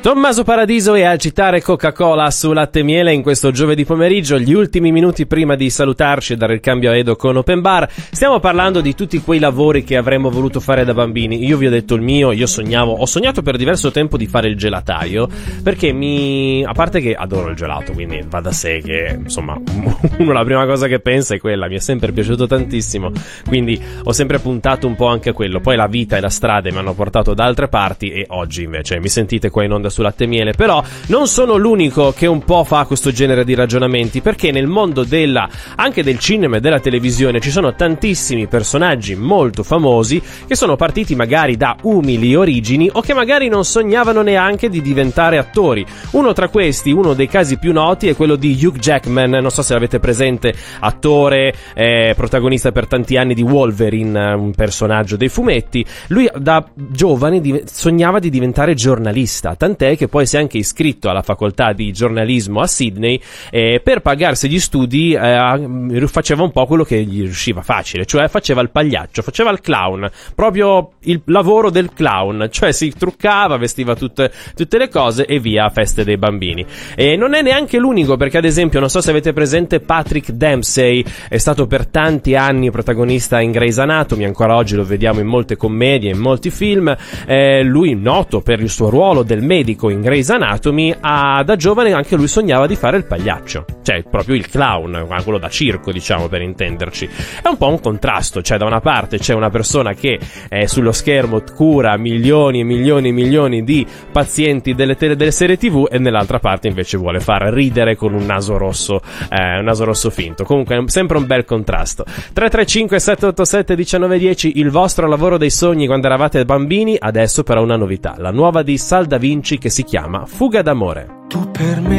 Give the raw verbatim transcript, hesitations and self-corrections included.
Tommaso Paradiso e al citare Coca-Cola su Latte e Miele in questo giovedì pomeriggio, gli ultimi minuti prima di salutarci e dare il cambio a Edo con Open Bar, stiamo parlando di tutti quei lavori che avremmo voluto fare da bambini. Io vi ho detto il mio, io sognavo, ho sognato per diverso tempo di fare il gelataio, perché mi, a parte che adoro il gelato, quindi va da sé che, insomma, uno la prima cosa che pensa è quella, mi è sempre piaciuto tantissimo, quindi ho sempre puntato un po' anche a quello. Poi la vita e la strada mi hanno portato da altre parti e oggi invece mi sentite qua in onda su Latte e Miele. Però non sono l'unico che un po' fa questo genere di ragionamenti, perché nel mondo della, anche del cinema e della televisione, ci sono tantissimi personaggi molto famosi che sono partiti magari da umili origini o che magari non sognavano neanche di diventare attori. Uno tra questi, uno dei casi più noti, è quello di Hugh Jackman. Non so se l'avete presente, attore, eh, protagonista per tanti anni di Wolverine, un personaggio dei fumetti. Lui da giovane div- sognava di diventare giornalista, tant'è che poi si è anche iscritto alla facoltà di giornalismo a Sydney e per pagarsi gli studi eh, faceva un po' quello che gli riusciva facile, cioè faceva il pagliaccio, faceva il clown, proprio il lavoro del clown, cioè si truccava, vestiva tutte, tutte le cose e via a feste dei bambini. E non è neanche l'unico, perché ad esempio, non so se avete presente Patrick Dempsey, è stato per tanti anni protagonista in Grey's Anatomy, ancora oggi lo vediamo in molte commedie, in molti film. Eh, lui noto per il suo ruolo del medico in Grey's Anatomy, ah, da giovane anche lui sognava di fare il pagliaccio, cioè proprio il clown, quello da circo, diciamo, per intenderci. È un po' un contrasto, cioè da una parte c'è una persona che eh, sullo schermo cura milioni e milioni e milioni di pazienti delle, tele, delle serie tv, e nell'altra parte invece vuole far ridere con un naso rosso, eh, un naso rosso finto. Comunque è sempre un bel contrasto. Tre tre cinque sette otto sette uno nove uno zero, il vostro lavoro dei sogni quando eravate bambini. Adesso però una novità, la nuova di Sal Da Vinci che si chiama Fuga d'amore. Tu per me